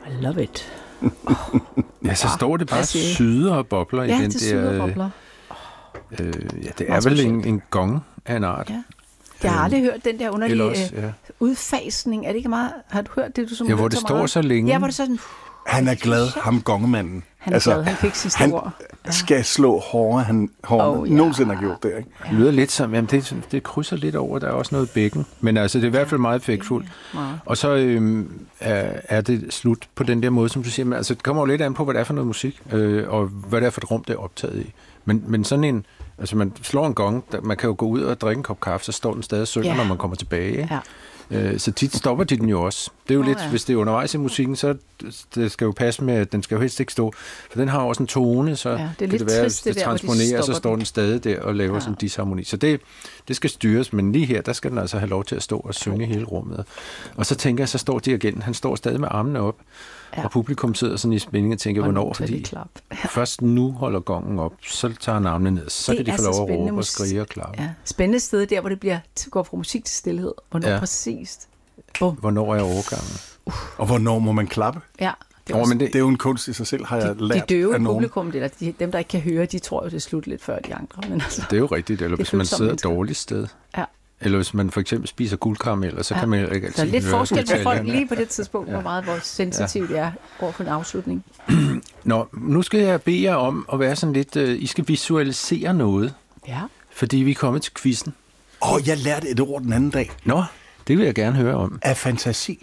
I love it. Ja, så står det bare syder og bobler i den der... syder og bobler. Ja, det er vel en gong af en art. Ja. Jeg har aldrig hørt den der underlige udfasning. Er det ikke meget? Har du hørt det, du som ja, hvor det står så længe. Ja, hvor det sådan... Han er glad, ham gongemanden. Han er glad, han fik sidste ord. Han skal slå hårdere, han nogensinde har gjort det, ikke? Det lyder lidt som, jamen det krydser lidt over, der er også noget bækken. Men altså, det er i hvert fald meget effektfuldt. Og så er det slut på den der måde, som du siger. Men, altså, det kommer jo lidt an på, hvad det er for noget musik, og hvad det er for et rum, det er optaget i. Men sådan en, altså man slår en gong, man kan jo gå ud og drikke en kop kaffe, så står den stadig og synger, når man kommer tilbage, ikke? Ja. Så tit stopper de den jo også. Det er jo lidt, hvis det er undervejs i musikken, så det skal jo passe med, at den skal jo helst ikke stå. For den har også en tone, så det kan det være, hvis det transponerer, så står den stadig der og laver sådan en disharmoni. Så det skal styres, men lige her, der skal den altså have lov til at stå og synge hele rummet. Og så tænker jeg, så står dirigenten, han står stadig med armene op, og publikum sidder sådan i spænding og tænker, hvornår, fordi først nu holder gongen op, så tager han armene ned, så kan de få lov at råbe og skrige og klappe. Ja. Spændende sted der, hvor det går fra musik til stillhed. Hvornår præcist? Hvornår er overgangen? Og hvornår må man klappe? Ja. Det er jo en kunst i sig selv, har jeg lært de døve af nogen. Publikum, dem der ikke kan høre, de tror jo, det er slut lidt før de andre. Men altså, det er jo rigtigt, eller hvis man sidder et dårligt sted. Ja. Eller hvis man for eksempel spiser guldkarameller, så kan man jo ikke altid høre. Der er lidt forskel på folk lige på det tidspunkt, hvor sensitivt det er over for en afslutning. Nå, nu skal jeg bede jer om at være sådan lidt, I skal visualisere noget. Ja. Fordi vi er kommet til quizzen. Jeg lærte et ord den anden dag. Nå, det vil jeg gerne høre om. Af fantasi.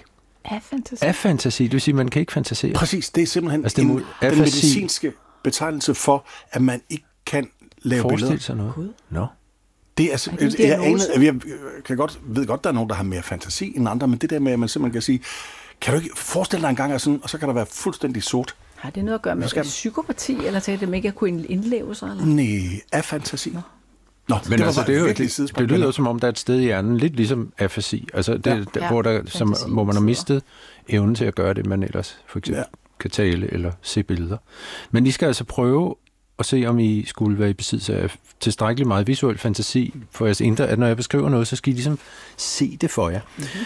Af fantasi, det vil sige, at man kan ikke fantasere. Præcis, det er simpelthen den medicinske betegnelse for, at man ikke kan lave billeder. Forestille sig noget. Nå. Det er jeg ved godt, der er nogen, der har mere fantasi end andre, men det der med, at man simpelthen kan sige, kan du ikke forestille dig en gang, sådan, og så kan der være fuldstændig sort. Har det noget at gøre med psykopati, eller til det ikke at kunne indleve sig? Eller? Nej, af fantasi. Nå, men altså, det lyder jo som om, der er et sted i hjernen, lidt ligesom afasi, altså hvor man har mistet evnen til at gøre det, man ellers for eksempel kan tale eller se billeder. Men I skal altså prøve at se, om I skulle være i besiddelse af tilstrækkeligt meget visuel fantasi for jeres indre, at når jeg beskriver noget, så skal I ligesom se det for jer.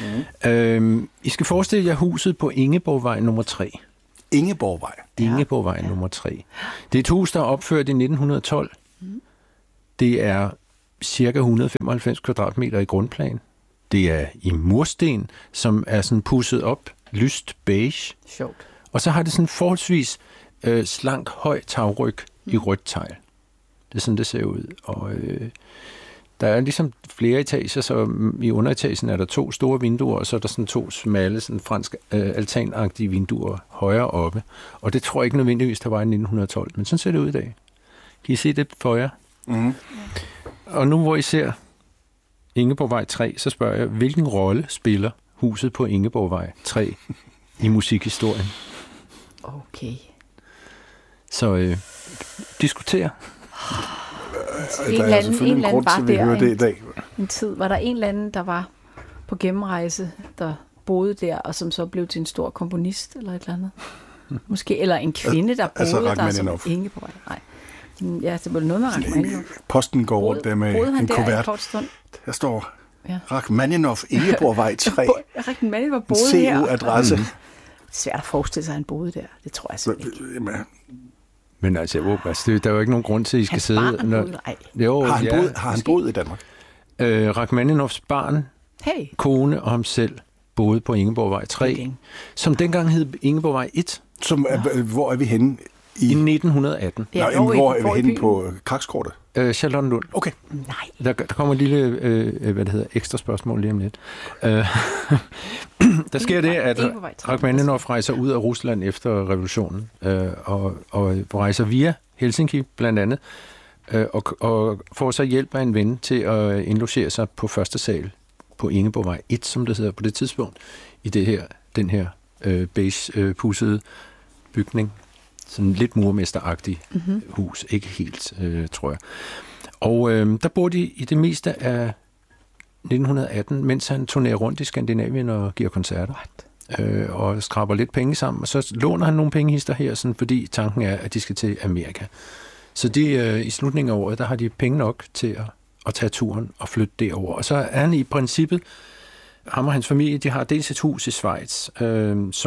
Mm-hmm. I skal forestille jer huset på Ingeborgvej nummer 3. Ingeborgvej? Ingeborgvej nummer 3. Det er et hus, der er opført i 1912. Mm. Det er cirka 195 kvadratmeter i grundplan. Det er i mursten, som er sådan pudset op, lyst beige. Sjovt. Og så har det sådan forholdsvis slank, høj tagryg i rødt tegl. Det er sådan, det ser ud. Og der er ligesom flere etager, så i underetagen er der 2 store vinduer, og så er der sådan 2 smalle, sådan fransk altanagtige vinduer højere oppe. Og det tror jeg ikke nødvendigvis, der var i 1912, men sådan ser det ud i dag. Kan I se det for jer? Mm. Og nu hvor I ser Ingeborgvej 3, så spørger jeg, hvilken rolle spiller huset på Ingeborgvej 3 i musikhistorien? Okay. Så diskuter. Der er selvfølgelig en grund til, at vi hører det i dag. En tid var der en eller anden, der var på gennemrejse, der boede der, og som så blev til en stor komponist eller et eller andet. Måske, eller en kvinde, der boede der som Ingeborg. Nej. Ja, det var noget med Rachmaninoff. Posten går rundt der med en kuvert. Der står Rachmaninoff, Ingeborgvej 3. Rachmaninoff boede her. En CU-adresse. Svært at forestille sig, at han boede der. Det tror jeg simpelthen ikke. Men altså, der er jo ikke nogen grund til, at I skal sidde... Har han boet i Danmark? Rachmaninoffs barn, kone og ham selv boede på Ingeborgvej 3, som dengang hed Ingeborgvej 1. Hvor er vi henne? I 1918. Hvor er vi henne på Krakskortet? Charlottenlund. Okay. Der kommer et lille ekstra spørgsmål lige om lidt. Der sker det, at Rachmaninoff rejser ud af Rusland efter revolutionen, og rejser via Helsinki blandt andet, og får så hjælp af en ven til at indlogere sig på første sal på Ingeborgvej 1, som det hedder på det tidspunkt, i den her beige-pudsede bygning. Sådan lidt murmesteragtigt hus. Ikke helt, tror jeg. Og der bor de i det meste af 1918, mens han turnerer rundt i Skandinavien og giver koncerter. Og skraber lidt penge sammen. Og så låner han nogle pengehister her, sådan, fordi tanken er, at de skal til Amerika. Så i slutningen af året, der har de penge nok til at tage turen og flytte derover. Og så er han i princippet, ham og hans familie, de har dels et hus i Schweiz, som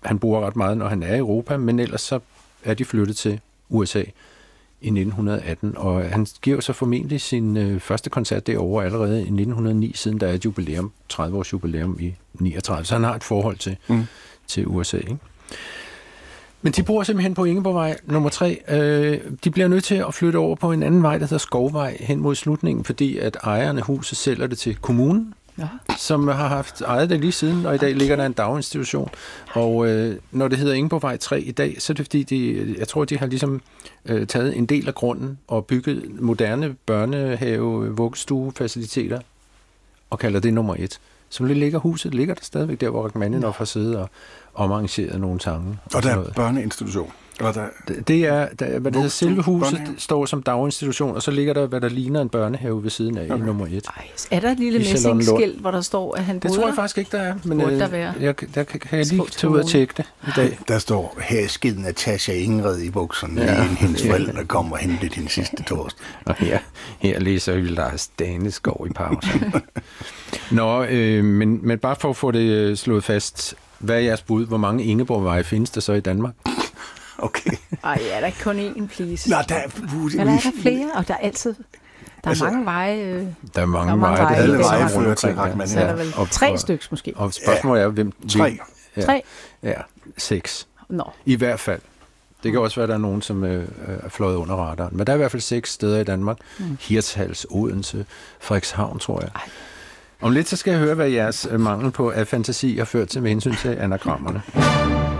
han bor ret meget, når han er i Europa, men ellers så er de flyttet til USA i 1918, og han giver så formentlig sin første koncert derovre allerede i 1909, siden der er et jubilæum, 30-års jubilæum i 39, så han har et forhold til USA, ikke? Men de bor simpelthen på Ingeborgvej nummer 3. De bliver nødt til at flytte over på en anden vej, der hedder Skovvej, hen mod slutningen, fordi at ejerne af huset sælger det til kommunen, som har haft ejet det lige siden, og i dag ligger der en daginstitution. Og når det hedder Ingeborgvej 3 i dag, så er det fordi, jeg tror, de har ligesom taget en del af grunden og bygget moderne børnehave, vuggestue-faciliteter, og kalder det nummer 1. Som det ligger huset, ligger der stadigvæk der, hvor Rachmaninoff har siddet og omarrangeret nogle sange. Og der er børneinstitution? Det er, hvad det hedder, selve huset står som daginstitution, og så ligger der, hvad der ligner en børnehave ved siden af i nummer 1. Er der et lille messingskilt, hvor der står, at han boede? Det tror jeg faktisk ikke, der er, men der kan jeg lige tage ud og tjekke det i dag. Der står, her skid Natasha Ingrid i bukserne, inden hendes forældre kommer og henter din sidste torsdag. Og her læser vi Lars Daneskov i pausen. Nå, men bare for at få det slået fast, hvad er jeres bud? Hvor mange Ingeborgveje findes der så i Danmark? Okay. Ej, er der ikke kun én, please? Nå, eller er der flere? Og der er altid... Der er mange veje... Der er mange veje. Alle veje fører til Rachmaninoff. Så er der vel 3 stykker måske. Og spørgsmålet er, hvem... 3. 3? Ja, 6. Nå. I hvert fald. Det kan også være, at der er nogen, som er fløjet under radaren. Men der er i hvert fald 6 steder i Danmark. Hirtshals, Odense, Frederikshavn, tror jeg. Om lidt, så skal jeg høre, hvad jeres mangel på fantasi har ført til med hensyn til anagrammerne.